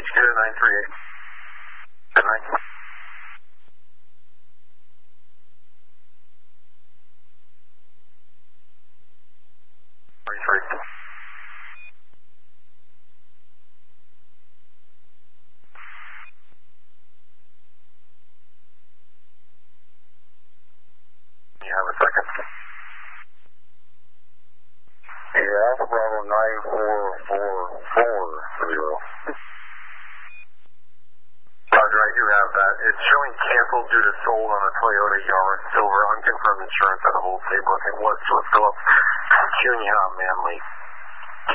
HQ 938. Good night. You have a second. Yeah, Alpha Bravo 9444. Roger, I do have that. It's showing canceled due to sold on a Toyota Yaris Silver. Unconfirmed insurance at the wholesale book. It was to a Phillips Cunha Manley.